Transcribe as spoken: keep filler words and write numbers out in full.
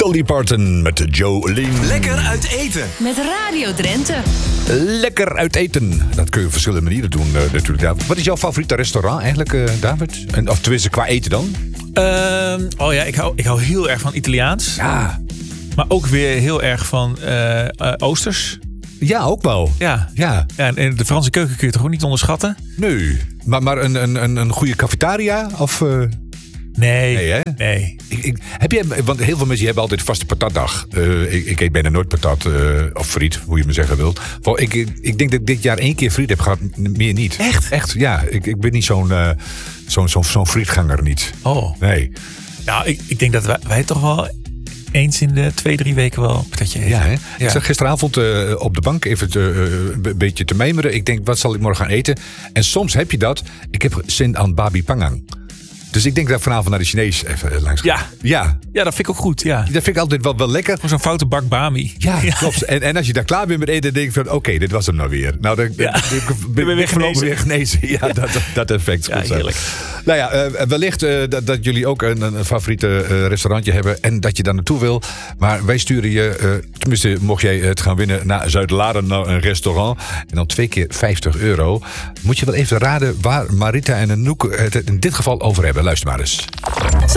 Dolly Parton met Jolene. Lekker uit eten. Met Radio Drenthe. Lekker uit eten. Dat kun je op verschillende manieren doen uh, natuurlijk. Ja. Wat is jouw favoriete restaurant eigenlijk, uh, David? En, of tenminste qua eten dan? Uh, oh ja, ik hou, ik hou heel erg van Italiaans. Ja. Maar ook weer heel erg van uh, uh, Oosters. Ja, ook wel. Ja. Ja. Ja, en de Franse keuken kun je toch ook niet onderschatten? Nee. Maar, maar een, een, een goede cafetaria? Of... Uh... Nee, nee, hè? nee. Ik, ik, heb jij, want heel veel mensen hebben altijd vaste patatdag. Uh, ik, ik eet bijna nooit patat, uh, of friet, hoe je me zeggen wilt. Ik, ik, ik denk dat ik dit jaar één keer friet heb gehad, meer niet. Echt? Echt, ja. Ik, ik ben niet zo'n, uh, zo'n, zo'n, zo'n frietganger niet. Oh. Nee. Nou, ik, ik denk dat wij, wij toch wel eens in de twee, drie weken wel een patatje eten. Ja, hè? Ja. Ik zat gisteravond uh, op de bank even te, uh, een beetje te mijmeren. Ik denk, wat zal ik morgen gaan eten? En soms heb je dat. Ik heb zin aan babi pangang. Dus ik denk dat ik vanavond naar de Chinees even langs ga. Ja. Ja. Ja, dat vind ik ook goed, ja. Dat vind ik altijd wel, wel lekker. Gewoon zo'n foute bak bami. Ja, ja. Klopt. En, en als je daar klaar bent met eten, dan denk ik van, oké, okay, dit was hem nou weer. Nou, dan ja. ben ik weer genezen. weer genezen. Ja, dat, dat effect. Ja, goed heerlijk. Nou ja, uh, wellicht uh, dat, dat jullie ook een, een favoriete uh, restaurantje hebben en dat je daar naartoe wil. Maar wij sturen je, uh, tenminste, mocht jij het gaan winnen, naar Zuid-Laren, naar een restaurant. En dan twee keer vijftig euro. Moet je wel even raden waar Marita en Anouk het in dit geval over hebben. Luister maar eens.